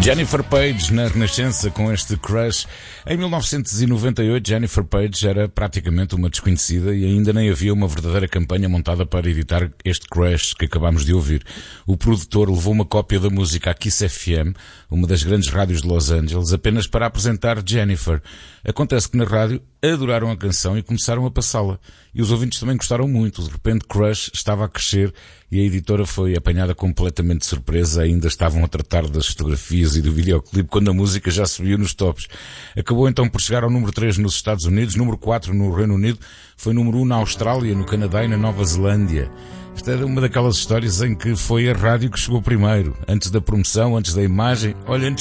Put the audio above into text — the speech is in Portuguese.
Jennifer Page na Renascença com este Crush. Em 1998, Jennifer Page era praticamente uma desconhecida e ainda nem havia uma verdadeira campanha montada para editar este Crush que acabámos de ouvir. O produtor levou uma cópia da música à Kiss FM, uma das grandes rádios de Los Angeles, apenas para apresentar Jennifer. Acontece que na rádio adoraram a canção e começaram a passá-la. E os ouvintes também gostaram muito. De repente Crush estava a crescer e a editora foi apanhada completamente de surpresa. Ainda estavam a tratar das fotografias e do videoclipe quando a música já subiu nos tops. Acabou então por chegar ao número 3 nos Estados Unidos, número 4 no Reino Unido, foi número 1 na Austrália, no Canadá e na Nova Zelândia. Esta era uma daquelas histórias em que foi a rádio que chegou primeiro, antes da promoção, antes da imagem, olha, antes